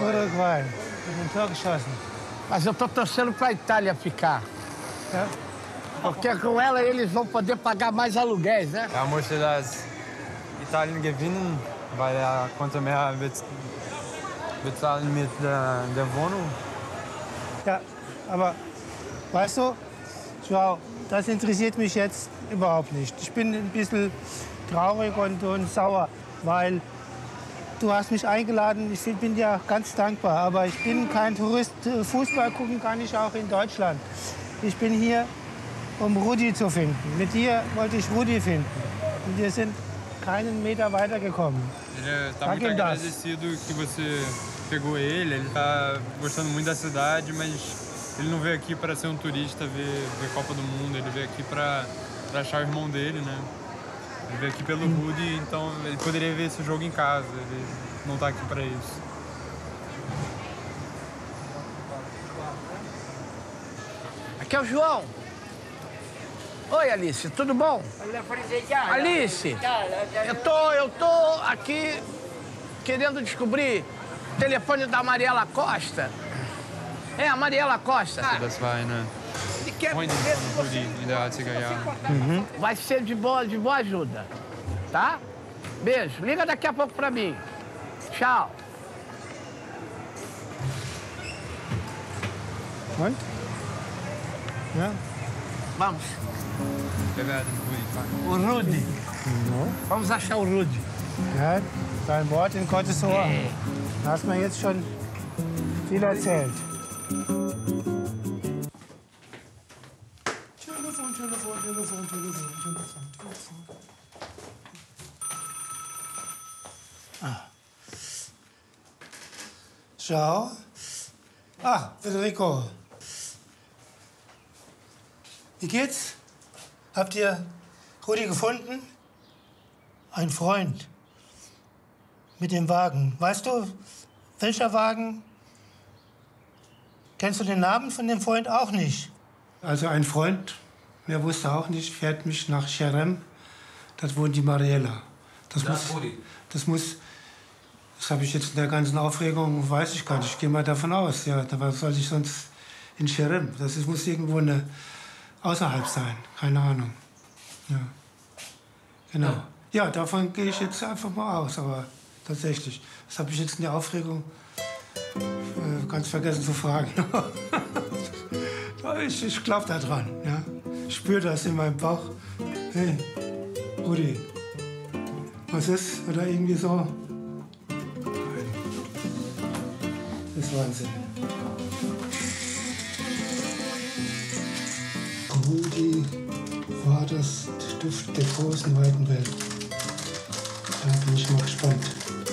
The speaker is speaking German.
Uruguai. Mit dem Tor geschossen. Mas eu tô torcendo pra Itália ficar. Ja? Porque com ela eles vão poder pagar mais aluguéis, né? Ja, möchte, dass Italien gewinnen, weil er konnte mehr bezahlen mit der Wohnung. Ja, aber weißt du, Joao, das interessiert mich jetzt überhaupt nicht. Ich bin ein bisschen traurig und sauer, weil du hast mich eingeladen. Ich bin dir ganz dankbar, aber ich bin kein Tourist. Fußball gucken kann ich auch in Deutschland. Ich bin hier, um Rudi zu finden. Mit dir wollte ich Rudi finden. Und wir sind keinen Meter weitergekommen. Ele tá Sag muito ihm das. agradecido que você pegou ele. Ele tá gostando muito da cidade, mas ele não veio aqui para ser um turista, ver Copa do Mundo. Ele veio aqui para achar o irmão dele, né? Ele veio aqui pelo Rudi, então ele poderia ver esse jogo em casa. Ele não tá aqui para isso. Aqui é o João. Oi, Alice, tudo bom? Alice, eu tô aqui querendo descobrir o telefone da Mariela Costa. É, a Mariela Costa. Das war eine Ele quer Freundin ver se von Rudi você... in der 80er Jahren. Vai ser de boa ajuda, tá? Beijo. Liga daqui a pouco pra mim. Tchau. Und? Ja? Vamos. Wir werden Rudi fragen. O Rudi. Vamos achar o Rudi. Ja, dein Wort in Gottes Ohr. Du hast mir jetzt schon viel erzählt. Telefon. Ciao. Ah, Federico. Wie geht's? Habt ihr Rudi gefunden? Ein Freund. Mit dem Wagen. Weißt du, welcher Wagen? Kennst du den Namen von dem Freund auch nicht? Also ein Freund, mir wusste auch nicht, fährt mich nach Cherem. Das wohnt die Mariela. Das habe ich jetzt in der ganzen Aufregung, weiß ich gar nicht. Ich gehe mal davon aus. Ja, was soll ich sonst in Cherem? Muss irgendwo außerhalb sein. Keine Ahnung. Ja. Genau. Ja, davon gehe ich jetzt einfach mal aus. Aber tatsächlich, das habe ich jetzt in der Aufregung ganz vergessen zu fragen. Ich glaube da dran. Ja. Ich spüre das in meinem Bauch. Hey, Rudi, was ist? Oder irgendwie so. Das ist Wahnsinn. Rudi war das Duft der großen, weiten Welt. Da bin ich mal gespannt.